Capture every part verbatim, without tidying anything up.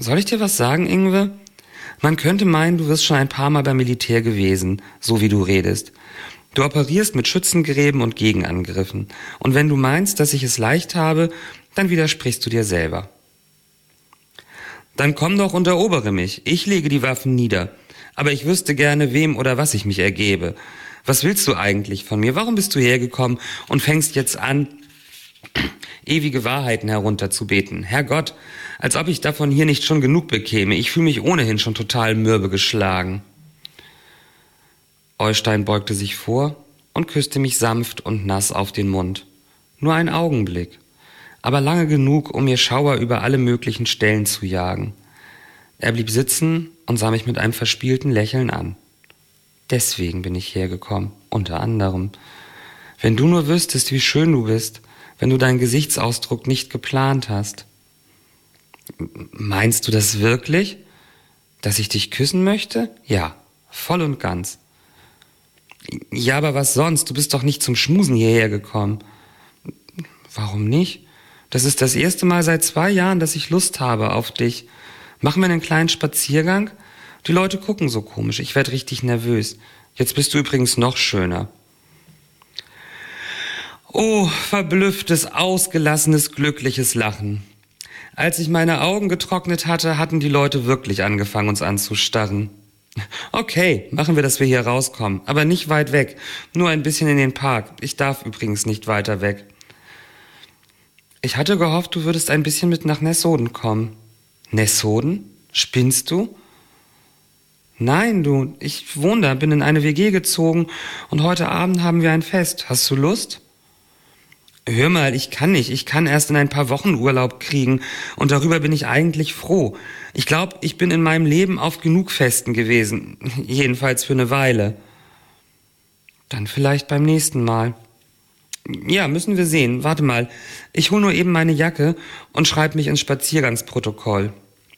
Soll ich dir was sagen, Ingwe? Man könnte meinen, du wirst schon ein paar Mal beim Militär gewesen, so wie du redest. Du operierst mit Schützengräben und Gegenangriffen. Und wenn du meinst, dass ich es leicht habe, dann widersprichst du dir selber. Dann komm doch und erobere mich. Ich lege die Waffen nieder. Aber ich wüsste gerne, wem oder was ich mich ergebe. Was willst du eigentlich von mir? Warum bist du hergekommen und fängst jetzt an, ewige Wahrheiten herunterzubeten? Herrgott, als ob ich davon hier nicht schon genug bekäme. Ich fühle mich ohnehin schon total mürbe geschlagen. Eustein beugte sich vor und küsste mich sanft und nass auf den Mund. Nur ein Augenblick, aber lange genug, um mir Schauer über alle möglichen Stellen zu jagen. Er blieb sitzen und sah mich mit einem verspielten Lächeln an. Deswegen bin ich hergekommen, unter anderem. Wenn du nur wüsstest, wie schön du bist, wenn du deinen Gesichtsausdruck nicht geplant hast. Meinst du das wirklich? Dass ich dich küssen möchte? Ja, voll und ganz. Ja, aber was sonst? Du bist doch nicht zum Schmusen hierher gekommen. Warum nicht? Das ist das erste Mal seit zwei Jahren, dass ich Lust habe auf dich. Machen wir einen kleinen Spaziergang? Die Leute gucken so komisch, ich werde richtig nervös. Jetzt bist du übrigens noch schöner. Oh, verblüfftes, ausgelassenes, glückliches Lachen. Als ich meine Augen getrocknet hatte, hatten die Leute wirklich angefangen, uns anzustarren. Okay, machen wir, dass wir hier rauskommen, aber nicht weit weg, nur ein bisschen in den Park. Ich darf übrigens nicht weiter weg. Ich hatte gehofft, du würdest ein bisschen mit nach Nessoden kommen. Nessoden? Spinnst du? Nein, du, ich wohne da, bin in eine W G gezogen und heute Abend haben wir ein Fest. Hast du Lust? Hör mal, ich kann nicht. Ich kann erst in ein paar Wochen Urlaub kriegen und darüber bin ich eigentlich froh. Ich glaube, ich bin in meinem Leben auf genug Festen gewesen. Jedenfalls für eine Weile. Dann vielleicht beim nächsten Mal. Ja, müssen wir sehen. Warte mal. Ich hol nur eben meine Jacke und schreib mich ins Spaziergangsprotokoll.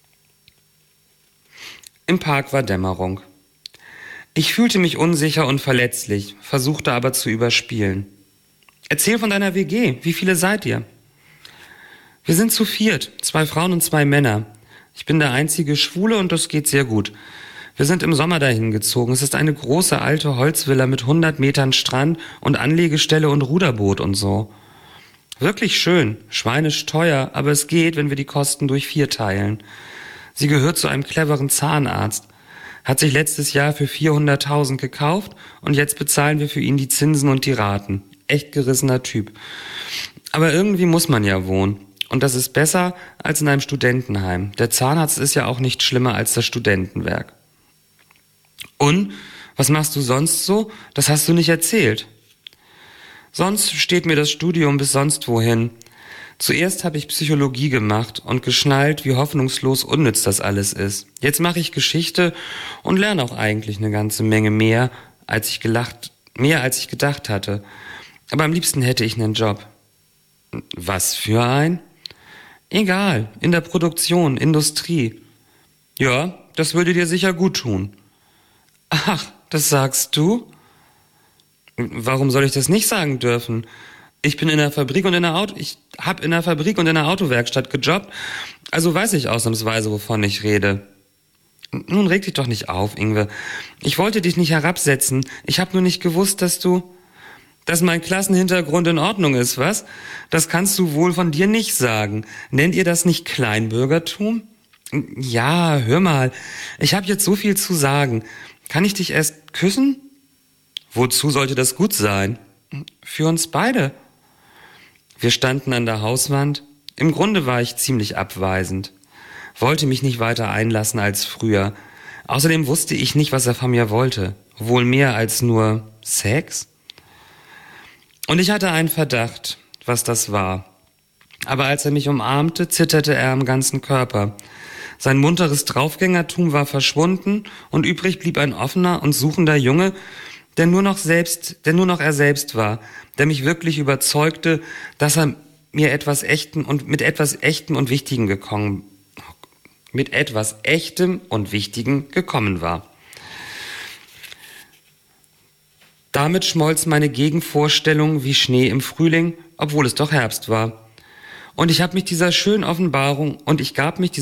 Im Park war Dämmerung. Ich fühlte mich unsicher und verletzlich, versuchte aber zu überspielen. Erzähl von deiner W G. Wie viele seid ihr? Wir sind zu viert. Zwei Frauen und zwei Männer. Ich bin der einzige Schwule und das geht sehr gut. Wir sind im Sommer dahin gezogen. Es ist eine große alte Holzvilla mit hundert Metern Strand und Anlegestelle und Ruderboot und so. Wirklich schön. Schweinisch teuer, aber es geht, wenn wir die Kosten durch vier teilen. Sie gehört zu einem cleveren Zahnarzt. Hat sich letztes Jahr für vierhunderttausend gekauft und jetzt bezahlen wir für ihn die Zinsen und die Raten. Echt gerissener Typ. Aber irgendwie muss man ja wohnen. Und das ist besser als in einem Studentenheim. Der Zahnarzt ist ja auch nicht schlimmer als das Studentenwerk. Und, was machst du sonst so? Das hast du nicht erzählt. Sonst steht mir das Studium bis sonst wohin. Zuerst habe ich Psychologie gemacht und geschnallt, wie hoffnungslos unnütz das alles ist. Jetzt mache ich Geschichte und lerne auch eigentlich eine ganze Menge mehr, als ich gelacht, mehr als ich gedacht hatte. Aber am liebsten hätte ich einen Job. Was für ein? Egal, in der Produktion, Industrie. Ja, das würde dir sicher gut tun. Ach, das sagst du? Warum soll ich das nicht sagen dürfen? Ich bin in der Fabrik und in der Auto, ich hab in der Fabrik und in der Autowerkstatt gejobbt, also weiß ich ausnahmsweise, wovon ich rede. Nun reg dich doch nicht auf, Ingwe. Ich wollte dich nicht herabsetzen. Ich hab nur nicht gewusst, dass du... Dass mein Klassenhintergrund in Ordnung ist, was? Das kannst du wohl von dir nicht sagen. Nennt ihr das nicht Kleinbürgertum? Ja, hör mal, ich habe jetzt so viel zu sagen. Kann ich dich erst küssen? Wozu sollte das gut sein? Für uns beide. Wir standen an der Hauswand. Im Grunde war ich ziemlich abweisend. Wollte mich nicht weiter einlassen als früher. Außerdem wusste ich nicht, was er von mir wollte. Wohl mehr als nur Sex? Und ich hatte einen Verdacht, was das war. Aber als er mich umarmte, zitterte er am ganzen Körper. Sein munteres Draufgängertum war verschwunden und übrig blieb ein offener und suchender Junge, der nur noch selbst, der nur noch er selbst war, der mich wirklich überzeugte, dass er mir etwas Echtem und mit etwas Echtem und Wichtigem gekommen, mit etwas Echtem und Wichtigem gekommen war. Damit schmolz meine Gegenvorstellung wie Schnee im Frühling, obwohl es doch Herbst war. Und ich hab mich dieser schönen Offenbarung und ich gab mich dieser